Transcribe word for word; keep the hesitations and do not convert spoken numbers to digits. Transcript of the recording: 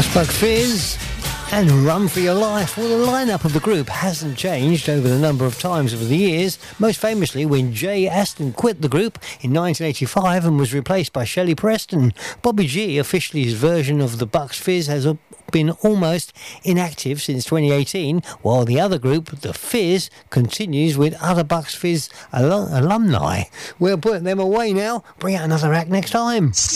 Bucks Fizz and Run For Your Life. Well, the lineup of the group hasn't changed over the number of times over the years, most famously when Jay Aston quit the group in nineteen eighty-five and was replaced by Shelley Preston. Bobby G, officially his version of the Bucks Fizz, has been almost inactive since twenty eighteen, while the other group, the Fizz, continues with other Bucks Fizz al- alumni. We'll put them away now. Bring out another act next time.